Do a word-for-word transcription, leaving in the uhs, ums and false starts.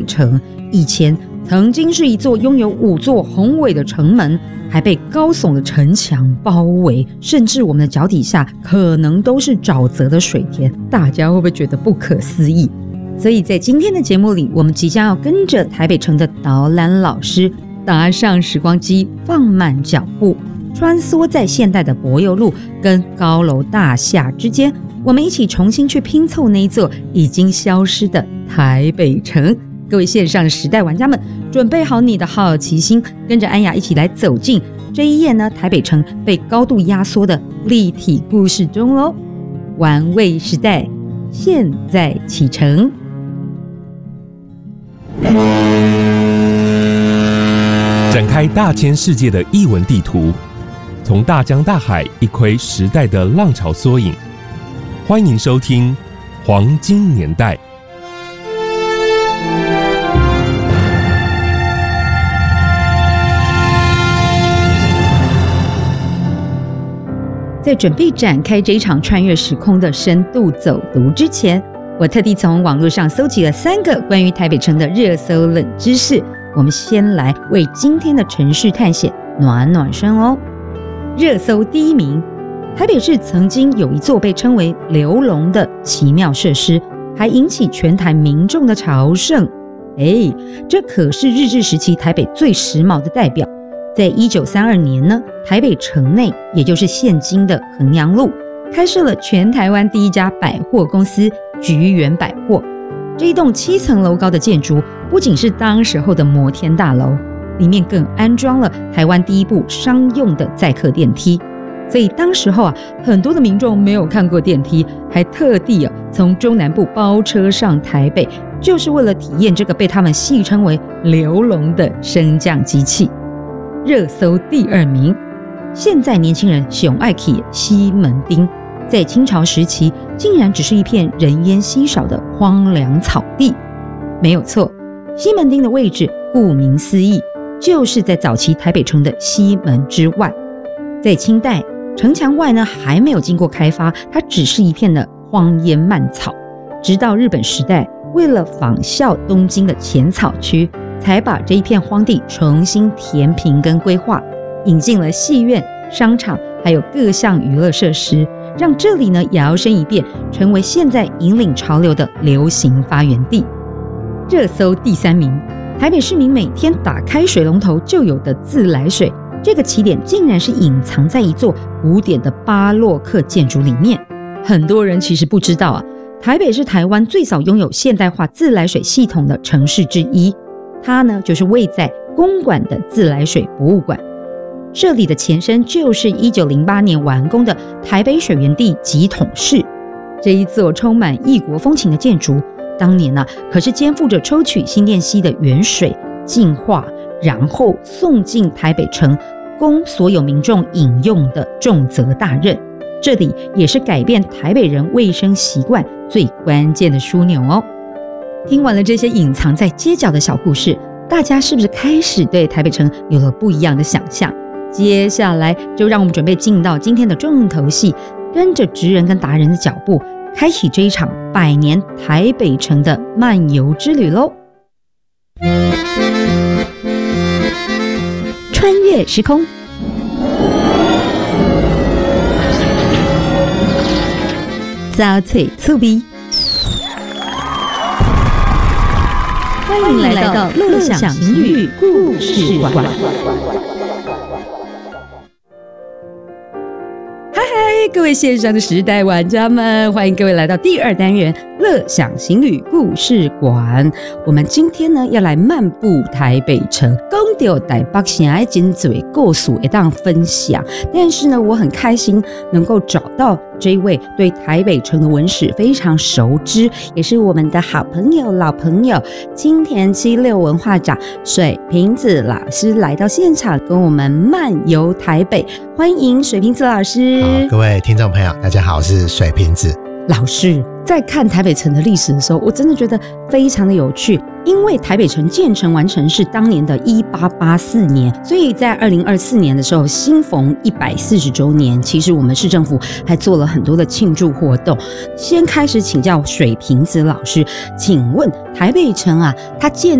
城以前曾经是一座拥有五座宏伟的城门，还被高耸的城墙包围，甚至我们的脚底下可能都是沼泽的水田，大家会不会觉得不可思议？所以在今天的节目里，我们即将要跟着台北城的导览老师搭上时光机，放慢脚步，穿梭在现代的柏油路跟高楼大厦之间，我们一起重新去拼凑那一座已经消失的台北城。各位线上的时代玩家们，准备好你的好奇心，跟着安雅一起来走进这一页呢台北城被高度压缩的立体故事中咯。玩味时代现在启程。 展开大千世界的艺文地图，从大江大海一窥时代的浪潮缩影。欢迎收听《黄金年代》。 在准备展开这一场穿越时空的深度走读之前，我特地从网络上搜集了三个关于台北城的热搜冷知识，我们先来为今天的城市探险暖暖身哦。热搜第一名，台北市曾经有一座被称为流龙的奇妙设施，还引起全台民众的朝圣。哎，这可是日治时期台北最时髦的代表。在一九三二年呢，台北城内，也就是现今的衡阳路，开设了全台湾第一家百货公司菊园百货。这一栋七层楼高的建筑，不仅是当时候的摩天大楼，里面更安装了台湾第一部商用的载客电梯。所以当时候啊，很多的民众没有看过电梯，还特地啊从中南部包车上台北，就是为了体验这个被他们戏称为流龙的升降机器。热搜第二名，现在年轻人喜爱去西门町，在清朝时期竟然只是一片人烟稀少的荒凉草地。没有错，西门町的位置顾名思义，就是在早期台北城的西门之外。在清代，城墙外呢还没有经过开发，它只是一片的荒烟蔓草。直到日本时代，为了仿效东京的浅草区，才把这一片荒地重新填平跟规划，引进了戏院、商场，还有各项娱乐设施，让这里呢摇身一变，成为现在引领潮流的流行发源地。热搜第三名，台北市民每天打开水龙头就有的自来水，这个起点竟然是隐藏在一座古典的巴洛克建筑里面。很多人其实不知道啊，台北是台湾最早拥有现代化自来水系统的城市之一。它呢，就是位在公馆的自来水博物馆，这里的前身就是一九零八年完工的台北水源地集统室。这一座充满异国风情的建筑，当年啊，可是肩负着抽取新店溪的原水、净化，然后送进台北城，供所有民众饮用的重责大任。这里也是改变台北人卫生习惯最关键的枢纽哦。听完了这些隐藏在街角的小故事，大家是不是开始对台北城有了不一样的想象？接下来就让我们准备进到今天的重头戏，跟着职人跟达人的脚步，开启这一场百年台北城的漫游之旅咯。穿越时空，早翠醋逼，欢迎来到乐享情侣故事馆。嗨嗨，各位线上的时代玩家们，欢迎各位来到第二单元乐享情侣故事馆。我们今天呢要来漫步台北城，讲到台北城的真多故事会当分享，但是呢，我很开心能够找到这一位对台北城的文史非常熟知，也是我们的好朋友、老朋友金田七六文化长水瓶子老师来到现场，跟我们漫游台北。欢迎水瓶子老师。 好，各位听众朋友，大家好，我是水瓶子老师。在看台北城的历史的时候，我真的觉得非常的有趣，因为台北城建成完成是当年的一八八四年，所以在二零二四年的时候，新逢一百四十周年，其实我们市政府还做了很多的庆祝活动。先开始请教水瓶子老师，请问台北城啊，它建